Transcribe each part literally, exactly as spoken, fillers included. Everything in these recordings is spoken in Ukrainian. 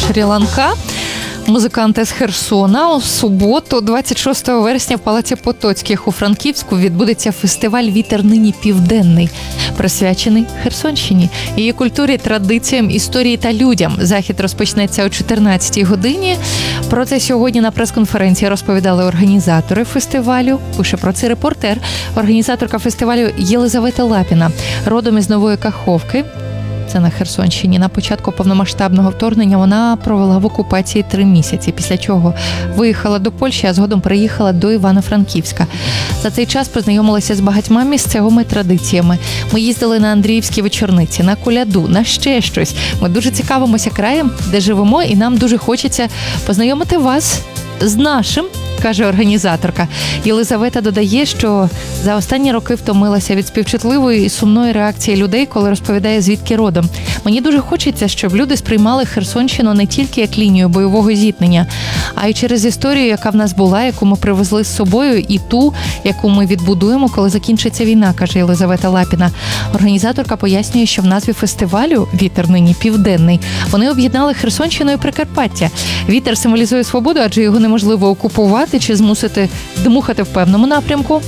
Шрі-Ланка. Музиканти з Херсона. У суботу, двадцять шостого вересня, в Палаці Потоцьких у Франківську відбудеться фестиваль «Вітер нині південний», присвячений Херсонщині, її культурі, традиціям, історії та людям. Захід розпочнеться о чотирнадцятій годині. Про це сьогодні на прес-конференції розповідали організатори фестивалю. Пише про це репортер, організаторка фестивалю Єлизавета Лапіна, родом із Нової Каховки. Це на Херсонщині. На початку повномасштабного вторгнення вона провела в окупації три місяці, після чого виїхала до Польщі, а згодом приїхала до Івано-Франківська. За цей час познайомилася з багатьма місцевими традиціями. Ми їздили на Андріївські вечорниці, на коляду, на ще щось. Ми дуже цікавимося краєм, де живемо, і нам дуже хочеться познайомити вас з нашим, каже організаторка. Єлизавета додає, що за останні роки втомилася від співчутливої і сумної реакції людей, коли розповідає, звідки родом. Мені дуже хочеться, щоб люди сприймали Херсонщину не тільки як лінію бойового зіткнення, а й через історію, яка в нас була, яку ми привезли з собою, і ту, яку ми відбудуємо, коли закінчиться війна, каже Єлизавета Лапіна. Організаторка пояснює, що в назві фестивалю «Вітер нині південний» вони об'єднали Херсонщину і Прикарпаття. Вітер символізує свободу, адже його неможливо окупувати чи змусити дмухати в певному напрямку.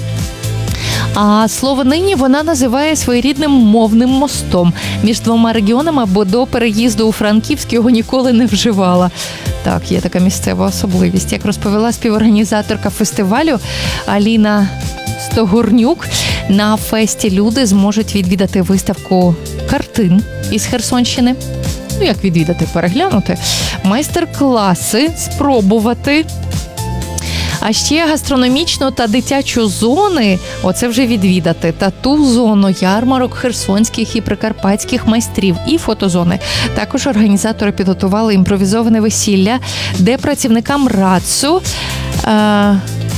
А слово «нині» вона називає своєрідним мовним мостом між двома регіонами, бо до переїзду у Франківськ його ніколи не вживала. Так, є така місцева особливість. Як розповіла співорганізаторка фестивалю Аліна Стогорнюк, на фесті люди зможуть відвідати виставку картин із Херсонщини. Ну, як відвідати, переглянути, майстер-класи, спробувати. А ще гастрономічну та дитячу зони, оце вже відвідати, та ту зону ярмарок херсонських і прикарпатських майстрів і фотозони. Також організатори підготували імпровізоване весілля, де працівникам РАЦУ е-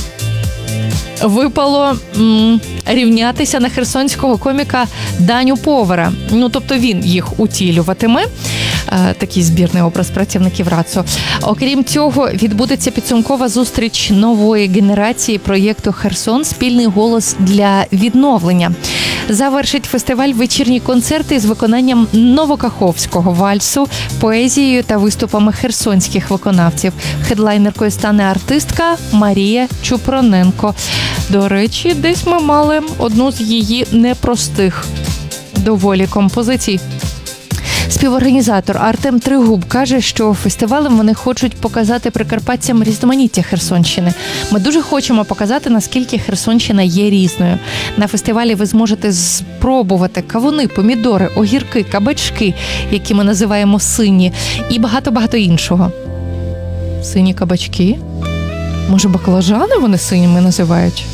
випало м- рівнятися на херсонського коміка Даню Повара. Ну, тобто він їх утілюватиме. Такий збірний образ працівників РАЦУ. Окрім цього, відбудеться підсумкова зустріч нової генерації проєкту «Херсон. Спільний голос для відновлення». Завершить фестиваль вечірні концерти з виконанням новокаховського вальсу, поезією та виступами херсонських виконавців. Хедлайнеркою стане артистка Марія Чупроненко. До речі, десь ми мали одну з її непростих доволі композицій. Співорганізатор Артем Тригуб каже, що фестивалем вони хочуть показати прикарпатцям різноманіття Херсонщини. Ми дуже хочемо показати, наскільки Херсонщина є різною. На фестивалі ви зможете спробувати кавуни, помідори, огірки, кабачки, які ми називаємо сині, і багато-багато іншого. Сині кабачки? Може, баклажани вони синіми називають?